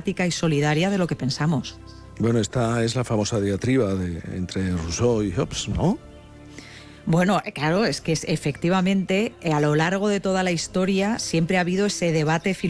empática y solidaria de lo que pensamos. Bueno, esta es la famosa diatriba entre Rousseau y Hobbes, ¿no? Bueno, claro, es que efectivamente a lo largo de toda la historia siempre ha habido ese debate filosófico